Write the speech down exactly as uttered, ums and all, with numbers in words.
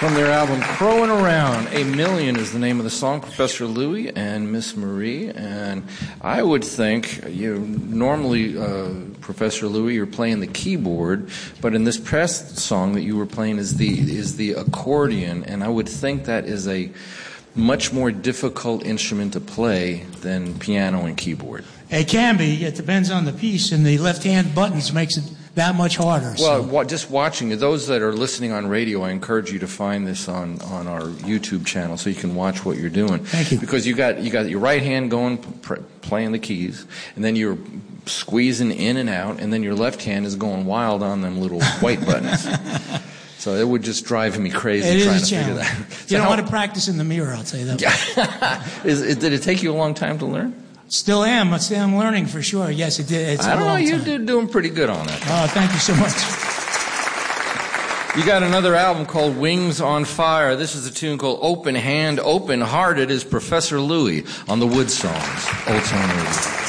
From their album Crowing Around, A Million is the name of the song, Professor Louie and Miss Marie. And I would think, you normally, uh, Professor Louie, you're playing the keyboard, but in this past song that you were playing is the is the accordion, and I would think that is a much more difficult instrument to play than piano and keyboard. It can be. It depends on the piece, and the left-hand buttons makes it that much harder. Well, so. wa- just watching it, those that are listening on radio, I encourage you to find this on, on our YouTube channel so you can watch what you're doing. Thank you. Because you got you got your right hand going, pr- playing the keys, and then you're squeezing in and out, and then your left hand is going wild on them little white buttons. So it would just drive me crazy it trying is to a figure challenge. that out. You don't how, want to practice in the mirror, I'll tell you that. Yeah. is, is, did it take you a long time to learn? Still am. I still am learning for sure. Yes, it did. It's I a don't know. long You're time. doing pretty good on it. Oh, thank you so much. You got another album called Wings on Fire. This is a tune called Open Hand, Open Hearted is Professor Louie on the Wood Songs, Old Town Radio.